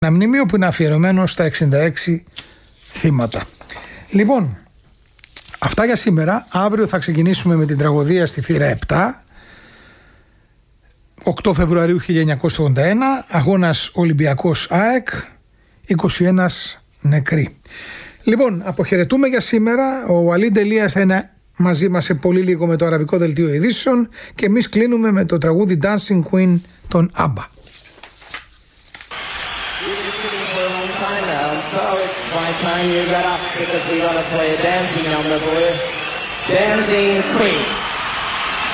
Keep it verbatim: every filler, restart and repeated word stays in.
Ένα μνημείο που είναι αφιερωμένο στα εξήντα έξι θύματα. Λοιπόν, αυτά για σήμερα. Αύριο θα ξεκινήσουμε με την τραγωδία στη θύρα επτά. οκτώ Φεβρουαρίου χίλια εννιακόσια ογδόντα ένα, αγώνας Ολυμπιακός ΑΕΚ, είκοσι ένα νεκροί. Λοιπόν, αποχαιρετούμε για σήμερα. Ο Αλίν Τελείας θα είναι μαζί μας σε πολύ λίγο με το αραβικό δελτίο ειδήσεων και εμείς κλείνουμε με το τραγούδι Dancing Queen των ABBA. Dancing Queen.